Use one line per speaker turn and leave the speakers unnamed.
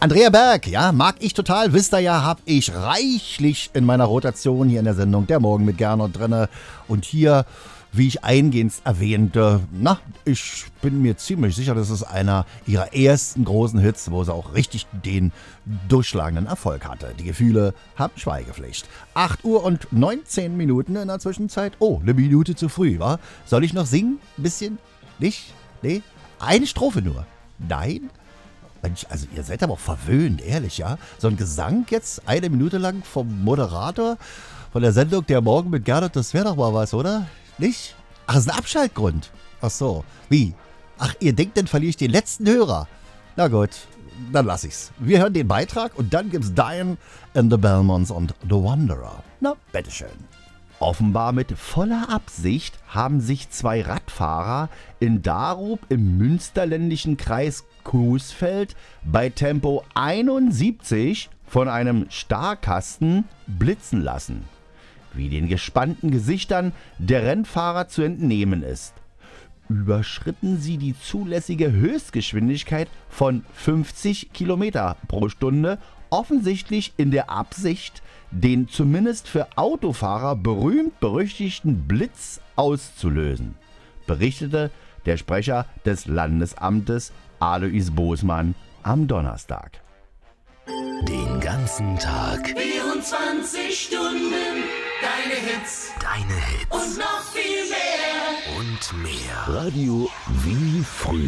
Andrea Berg, ja, mag ich total. Wisst ihr ja, hab ich reichlich in meiner Rotation hier in der Sendung Der Morgen mit Gernot drinne. Und hier, wie ich eingehend erwähnte, ich bin mir ziemlich sicher, das ist einer ihrer ersten großen Hits, wo sie auch richtig den durchschlagenden Erfolg hatte. Die Gefühle haben Schweigepflicht. 8:19 in der Zwischenzeit. Oh, eine Minute zu früh, wa? Soll ich noch singen? Bisschen? Nicht? Nee? Eine Strophe nur? Nein? Mensch, also ihr seid aber auch verwöhnt, ehrlich, ja? So ein Gesang jetzt eine Minute lang vom Moderator von der Sendung Der Morgen mit Gernot, das wäre doch mal was, oder? Nicht? Ach, das ist ein Abschaltgrund. Ach so. Wie? Ach, ihr denkt, dann verliere ich den letzten Hörer. Na gut, dann lass ich's. Wir hören den Beitrag und dann gibt's Diane and the Belmonts und The Wanderer. Na, bitteschön.
Offenbar mit voller Absicht haben sich zwei Radfahrer in Darup im münsterländischen Kreis Coesfeld bei Tempo 71 von einem Starrkasten blitzen lassen, wie den gespannten Gesichtern der Rennfahrer zu entnehmen ist. Überschritten sie die zulässige Höchstgeschwindigkeit von 50 Kilometer pro Stunde, offensichtlich in der Absicht, den zumindest für Autofahrer berühmt-berüchtigten Blitz auszulösen, berichtete der Sprecher des Landesamtes Alois Bosmann am Donnerstag.
Den ganzen Tag
24 Stunden, deine Hits
deine Hits
und noch viel mehr.
und mehr.
Radio wie früher.